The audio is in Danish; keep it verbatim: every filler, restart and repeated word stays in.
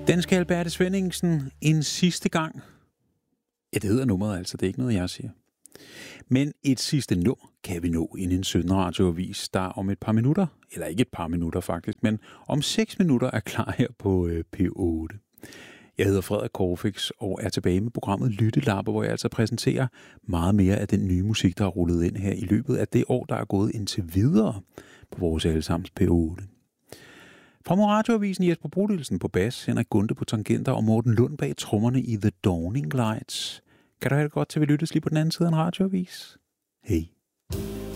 Den skal Alberte Svenningsen en sidste gang. Ja, det hedder nummeret altså, det er ikke noget, jeg siger. Men et sidste nummer kan vi nå inden en sytten radioavis, der om et par minutter, eller ikke et par minutter faktisk, men om seks minutter er klar her på øh, P otte. Jeg hedder Frederik Corfix og er tilbage med programmet Lyttelapper, hvor jeg altså præsenterer meget mere af den nye musik, der er rullet ind her i løbet af det år, der er gået indtil videre på vores allesammens P otte. Fra radioavisen Jesper Bodilsen på bas, Henrik Gunde på tangenter og Morten Lund bag trommerne i The Dawning Lights. Kan du have det godt til, vi lyttes lige på den anden side af en radioavis? Hej.